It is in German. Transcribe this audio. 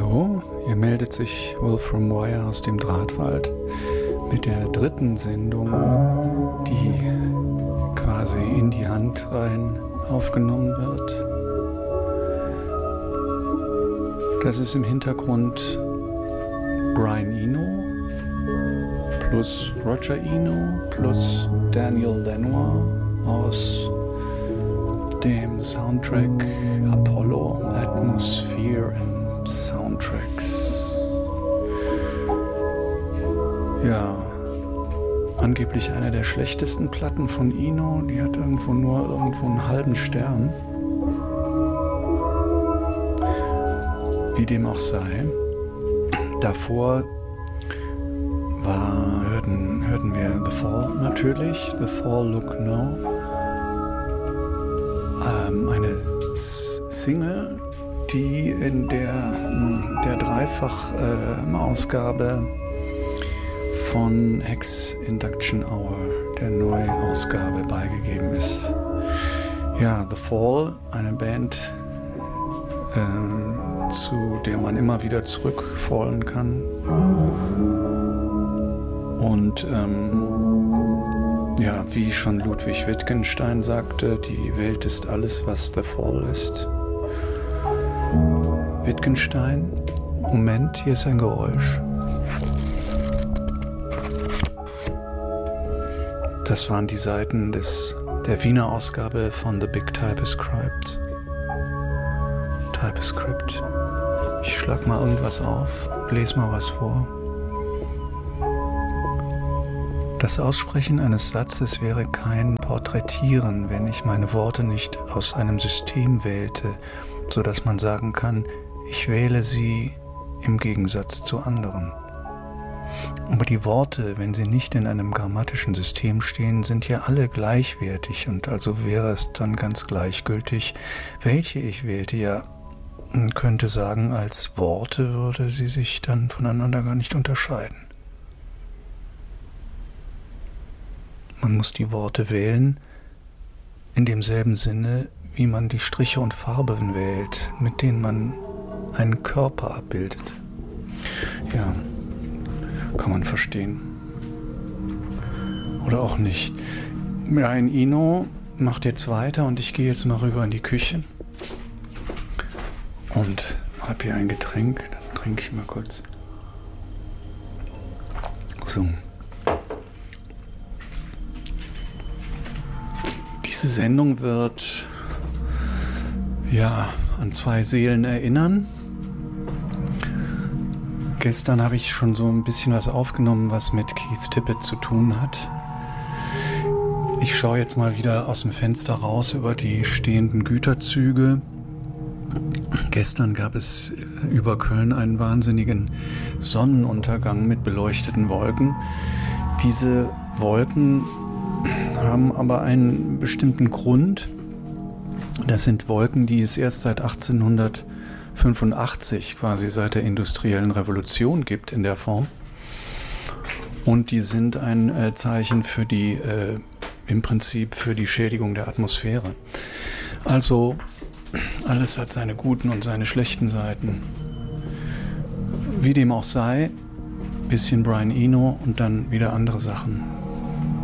Hallo, hier meldet sich Wolfram Wire aus dem Drahtwald mit der dritten Sendung, die quasi in die Hand rein aufgenommen wird. Das ist im Hintergrund Brian Eno plus Roger Eno plus Daniel Lanois aus dem Soundtrack Apollo, Atmosphere and Soundtracks. Ja, angeblich eine der schlechtesten Platten von Eno. Die hat irgendwo einen halben Stern. Wie dem auch sei. Davor hörten wir The Fall natürlich. The Fall Look Now. Eine Single, die in der Dreifach-Ausgabe von Hex Induction Hour, der Neuausgabe, beigegeben ist. Ja, The Fall, eine Band, zu der man immer wieder zurückfallen kann. Und ja, wie schon Ludwig Wittgenstein sagte, die Welt ist alles, was The Fall ist. Wittgenstein, Moment, hier ist ein Geräusch. Das waren die Seiten der Wiener Ausgabe von The Big Typescript. Ich schlag mal irgendwas auf, lese mal was vor. Das Aussprechen eines Satzes wäre kein Porträtieren, wenn ich meine Worte nicht aus einem System wählte, sodass man sagen kann, ich wähle sie im Gegensatz zu anderen. Aber die Worte, wenn sie nicht in einem grammatischen System stehen, sind ja alle gleichwertig und also wäre es dann ganz gleichgültig, welche ich wählte. Ja, man könnte sagen, als Worte würde sie sich dann voneinander gar nicht unterscheiden. Man muss die Worte wählen in demselben Sinne, wie man die Striche und Farben wählt, mit denen man einen Körper abbildet. Ja, kann man verstehen. Oder auch nicht. Brian Eno macht jetzt weiter und ich gehe jetzt mal rüber in die Küche und habe hier ein Getränk. Dann trinke ich mal kurz. So. Diese Sendung wird ja an zwei Seelen erinnern. Gestern habe ich schon so ein bisschen was aufgenommen, was mit Keith Tippett zu tun hat. Ich schaue jetzt mal wieder aus dem Fenster raus über die stehenden Güterzüge. Gestern gab es über Köln einen wahnsinnigen Sonnenuntergang mit beleuchteten Wolken. Diese Wolken haben aber einen bestimmten Grund. Das sind Wolken, die es erst seit 1885, quasi seit der industriellen Revolution, gibt in der Form. Und die sind ein Zeichen für im Prinzip für die Schädigung der Atmosphäre. Also alles hat seine guten und seine schlechten Seiten. Wie dem auch sei, bisschen Brian Eno und dann wieder andere Sachen.